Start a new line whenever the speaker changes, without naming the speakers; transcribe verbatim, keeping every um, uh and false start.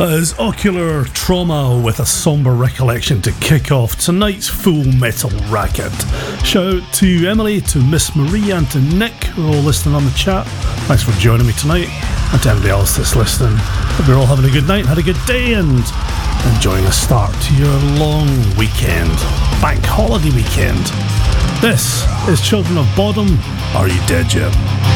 As Ocular Trauma with a sombre recollection to kick off tonight's Full Metal Racket. Shout out to Emily, to Miss Marie and to Nick, who are all listening on the chat. Thanks for joining me tonight, and to everybody else that's listening. Hope you're all having a good night, had a good day, and enjoying the start to your long weekend, bank holiday weekend. This is Children of Bodom. Are You Dead Yet?